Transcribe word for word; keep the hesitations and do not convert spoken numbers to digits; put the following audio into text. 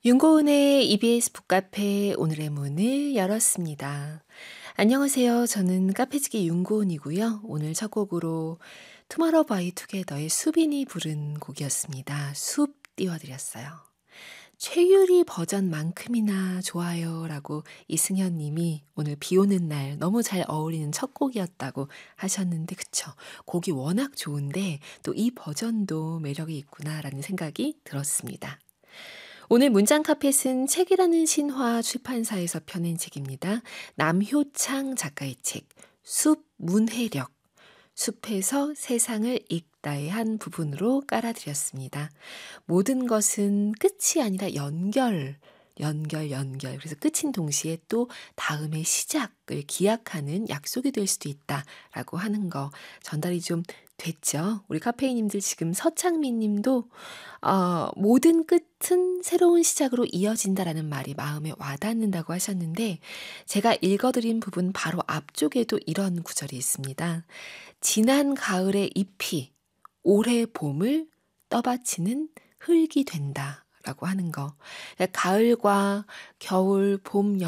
윤고은의 이비에스 북카페 오늘의 문을 열었습니다. 안녕하세요. 저는 카페지기 윤고은이고요. 오늘 첫 곡으로 투마로우 바이 투게더의 수빈이 부른 곡이었습니다. 숲 띄워드렸어요. 최유리 버전만큼이나 좋아요라고 이승현 님이 오늘 비 오는 날 너무 잘 어울리는 첫 곡이었다고 하셨는데 그쵸. 곡이 워낙 좋은데 또 이 버전도 매력이 있구나라는 생각이 들었습니다. 오늘 문장 카펫은 책이라는 신화 출판사에서 펴낸 책입니다. 남효창 작가의 책, 숲 문해력, 숲에서 세상을 읽다의 한 부분으로 깔아드렸습니다. 모든 것은 끝이 아니라 연결, 연결, 연결. 그래서 끝인 동시에 또 다음의 시작을 기약하는 약속이 될 수도 있다라고 하는 거 전달이 좀 됐죠. 우리 카페이님들 지금 서창민 님도 어, 모든 끝은 새로운 시작으로 이어진다라는 말이 마음에 와닿는다고 하셨는데 제가 읽어드린 부분 바로 앞쪽에도 이런 구절이 있습니다. 지난 가을의 잎이 올해 봄을 떠받치는 흙이 된다. 라고 하는 거. 가을과 겨울, 봄,